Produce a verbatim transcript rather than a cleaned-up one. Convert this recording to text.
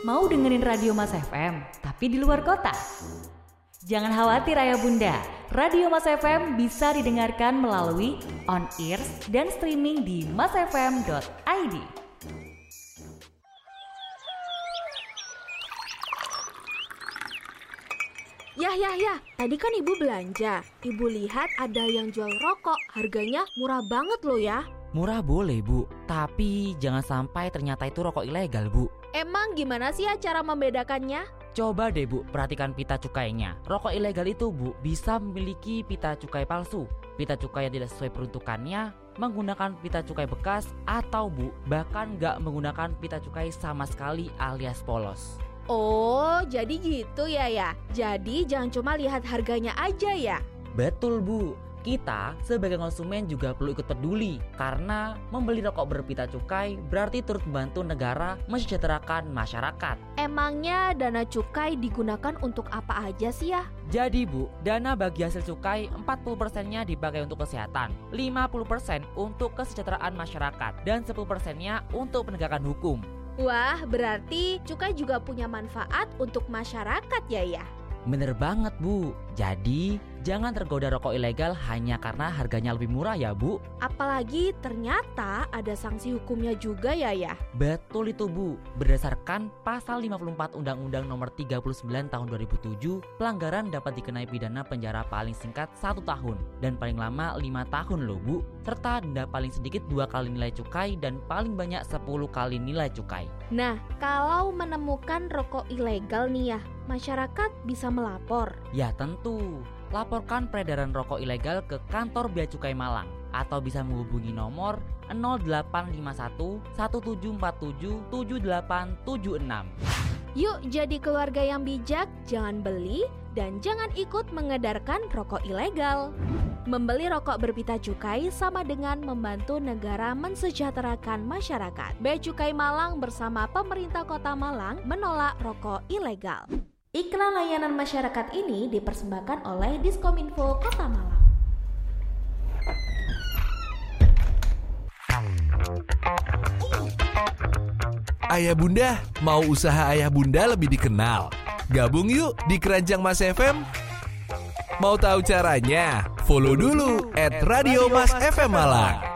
Mau dengerin Radio Mas F M, tapi di luar kota? Jangan khawatir ayah bunda, Radio Mas F M bisa didengarkan melalui on-air dan streaming di masfm dot i d. Yah, yah, yah, tadi kan ibu belanja. Ibu lihat ada yang jual rokok, harganya murah banget loh ya. Murah boleh bu, tapi jangan sampai ternyata itu rokok ilegal bu. Emang gimana sih ya cara membedakannya? Coba deh bu, perhatikan pita cukainya. Rokok ilegal itu bu, bisa memiliki pita cukai palsu, pita cukai yang tidak sesuai peruntukannya, menggunakan pita cukai bekas, atau bu, bahkan nggak menggunakan pita cukai sama sekali alias polos. Oh, jadi gitu ya ya. Jadi jangan cuma lihat harganya aja ya. Betul bu. Kita sebagai konsumen juga perlu ikut peduli, karena membeli rokok berpita cukai berarti turut membantu negara mensejahterakan masyarakat. Emangnya dana cukai digunakan untuk apa aja sih ya? Jadi bu, dana bagi hasil cukai empat puluh persennya dipakai untuk kesehatan, lima puluh persen untuk kesejahteraan masyarakat, dan sepuluh persennya untuk penegakan hukum. Wah, berarti cukai juga punya manfaat untuk masyarakat ya ya? Bener banget bu, jadi jangan tergoda rokok ilegal hanya karena harganya lebih murah ya bu. Apalagi ternyata ada sanksi hukumnya juga ya ya. Betul itu bu, berdasarkan pasal lima puluh empat Undang-Undang Nomor tiga puluh sembilan Tahun dua ribu tujuh, pelanggaran dapat dikenai pidana penjara paling singkat satu tahun dan paling lama lima tahun loh bu, serta denda paling sedikit dua kali nilai cukai dan paling banyak sepuluh kali nilai cukai. Nah, kalau menemukan rokok ilegal nih ya, masyarakat bisa melapor? Ya tentu, laporkan peredaran rokok ilegal ke kantor Bea Cukai Malang atau bisa menghubungi nomor nol delapan lima satu satu tujuh empat tujuh tujuh delapan tujuh enam. Yuk jadi keluarga yang bijak, jangan beli dan jangan ikut mengedarkan rokok ilegal. Membeli rokok berpita cukai sama dengan membantu negara mensejahterakan masyarakat. Bea Cukai Malang bersama pemerintah Kota Malang menolak rokok ilegal. Iklan layanan masyarakat ini dipersembahkan oleh Diskominfo Kota Malang. Ayah bunda, mau usaha ayah bunda lebih dikenal? Gabung yuk di Keranjang Mas F M. Mau tahu caranya? Follow dulu at Radio Mas F M Malang.